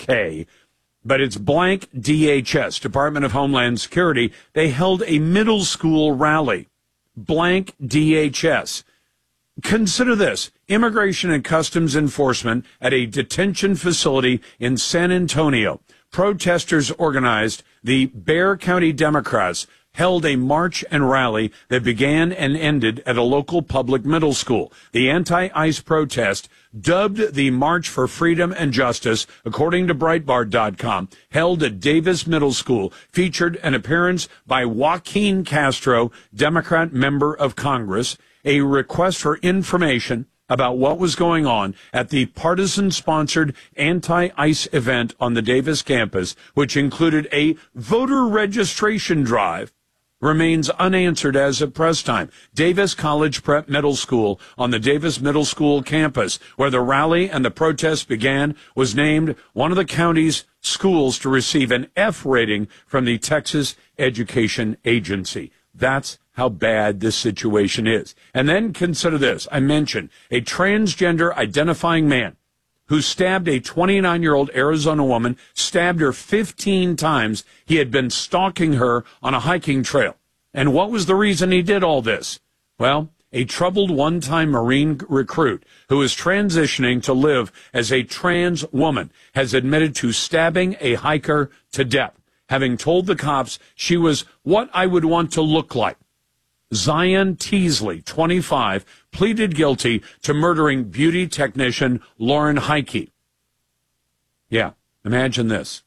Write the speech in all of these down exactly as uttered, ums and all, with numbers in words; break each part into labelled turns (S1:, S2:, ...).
S1: K, but it's blank D H S, Department of Homeland Security. They held a middle school rally, blank D H S. Consider this: Immigration and Customs Enforcement at a detention facility in San Antonio. Protesters organized. The Bexar County Democrats held a march and rally that began and ended at a local public middle school. The anti-ICE protest, dubbed the March for Freedom and Justice, according to Breitbart dot com, held at Davis Middle School, featured an appearance by Joaquin Castro, Democrat member of Congress, a request for information about what was going on at the partisan-sponsored anti-ICE event on the Davis campus, which included a voter registration drive, remains unanswered as of press time. Davis College Prep Middle School on the Davis Middle School campus, where the rally and the protest began, was named one of the county's schools to receive an F rating from the Texas Education Agency. That's how bad this situation is. And then consider this. I mentioned a transgender identifying man who stabbed a twenty-nine-year-old Arizona woman, stabbed her fifteen times. He had been stalking her on a hiking trail. And what was the reason he did all this? Well, a troubled one-time Marine recruit who is transitioning to live as a trans woman has admitted to stabbing a hiker to death, having told the cops she was what I would want to look like. Zion Teasley, twenty-five, pleaded guilty to murdering beauty technician Lauren Heike. Yeah, imagine this.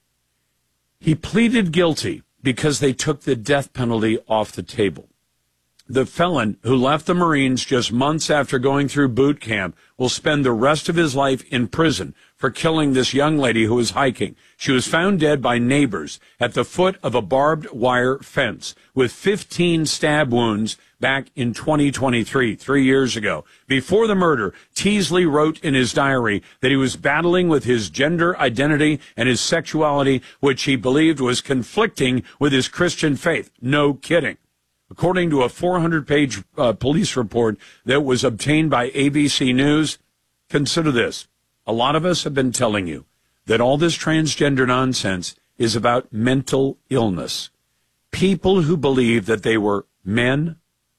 S1: He pleaded guilty because they took the death penalty off the table. The felon, who left the Marines just months after going through boot camp, will spend the rest of his life in prison for killing this young lady who was hiking. She was found dead by neighbors at the foot of a barbed wire fence with fifteen stab wounds back in twenty twenty-three, three years ago. Before the murder, Teasley wrote in his diary that he was battling with his gender identity and his sexuality, which he believed was conflicting with his Christian faith. No kidding. According to a four hundred page uh, police report that was obtained by A B C News, consider this. A lot of us have been telling you that all this transgender nonsense is about mental illness. People who believe that they were men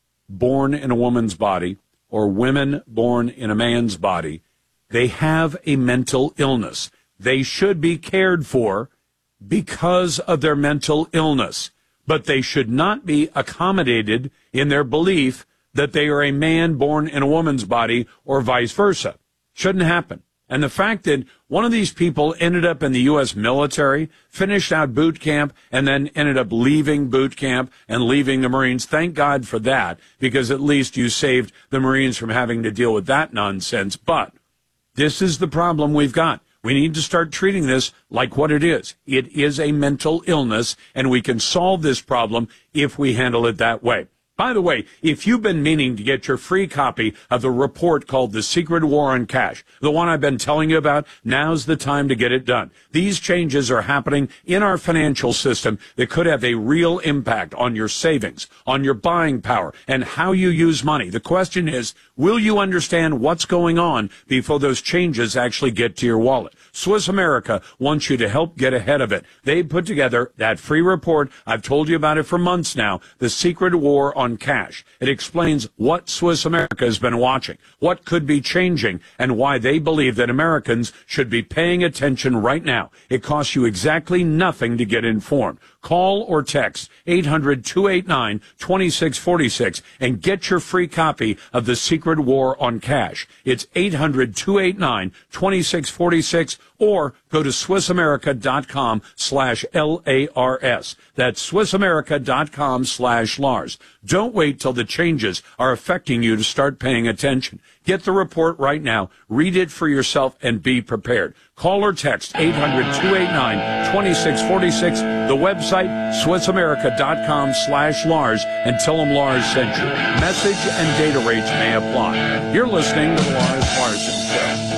S1: born in a woman's body or women born in a man's body, they have a mental illness. They should be cared for because of their mental illness. But they should not be accommodated in their belief that they are a man born in a woman's body or vice versa. Shouldn't happen. And the fact that one of these people ended up in the U S military, finished out boot camp, and then ended up leaving boot camp and leaving the Marines, thank God for that, because at least you saved the Marines from having to deal with that nonsense. But this is the problem we've got. We need to start treating this like what it is. It is a mental illness, and we can solve this problem if we handle it that way. By the way, if you've been meaning to get your free copy of the report called The Secret War on Cash, the one I've been telling you about, now's the time to get it done. These changes are happening in our financial system that could have a real impact on your savings, on your buying power, and how you use money. The question is, will you understand what's going on before those changes actually get to your wallet? Swiss America wants you to help get ahead of it. They put together that free report. I've told you about it for months now, The Secret War on Cash. It explains what Swiss America has been watching, what could be changing, and why they believe that Americans should be paying attention right now. It costs you exactly nothing to get informed. Call or text eight hundred, two eight nine, two six four six and get your free copy of The Secret War on Cash. It's eight hundred, two eight nine, two six four six or go to SwissAmerica.com slash L-A-R-S. That's SwissAmerica.com slash Lars. Don't wait till the changes are affecting you to start paying attention. Get the report right now. Read it for yourself and be prepared. Call or text eight hundred, two eight nine, two six four six. The website, SwissAmerica.com slash Lars, and tell them Lars sent you. Message and data rates may apply. You're listening to the Lars Larson Show.